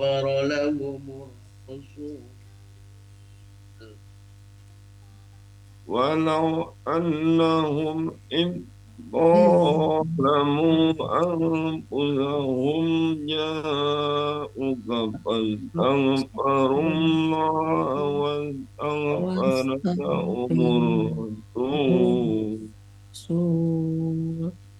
غفر لهم الرسول ولو أنهم إذ إذ ظلموا أنفسهم جاءوك فاستغفروا الله واستغفر لهم واستغفر الرسول الرسول